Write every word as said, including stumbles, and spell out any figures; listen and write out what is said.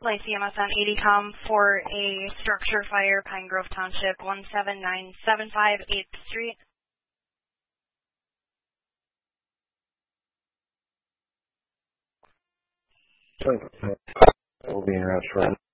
Light C M S on eighty com for a structure fire, Pine Grove Township, one seven nine seven five eighth Street. We'll be in route short.